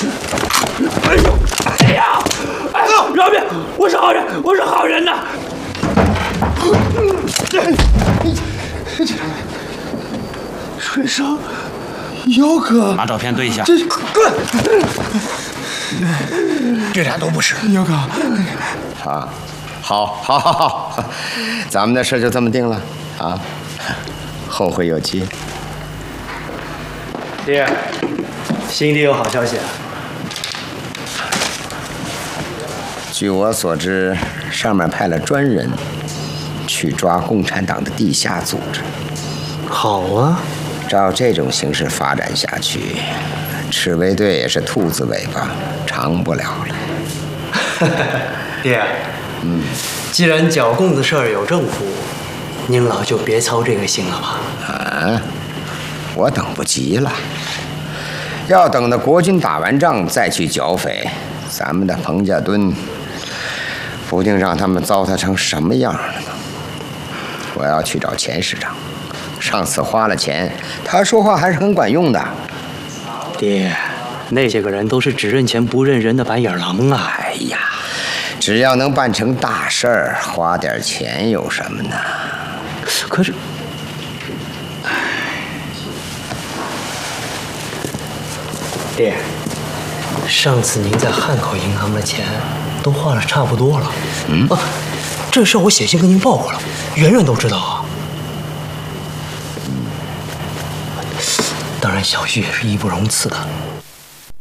哎呦，哎呀，哎呦，饶命！我是好人，我是好人呐！水生，姚哥， 把照片对一下。 这滚！ 这俩都不是。 姚哥， 啊，好，咱们的事就这么定了啊，后会有期。 爹，新地有好消息啊！ 据我所知，上面派了专人去抓共产党的地下组织。 好啊， 照这种形势发展下去，赤卫队也是兔子尾巴，长不了了。 爹，既然剿共的事儿有政府，您老就别操这个心了吧。 啊，我等不及了，要等到国军打完仗再去剿匪，咱们的彭家墩不定让他们糟蹋成什么样了呢。我要去找钱市长，上次花了钱，他说话还是很管用的。 爹，那些个人都是只认钱不认人的白眼狼啊！ 哎呀，只要能办成大事儿，花点钱有什么呢？ 可是，爹，上次您在汉口银行的钱都花了差不多了。这事我写信跟您报过了，人人都知道啊。当然，小婿也是义不容辞的。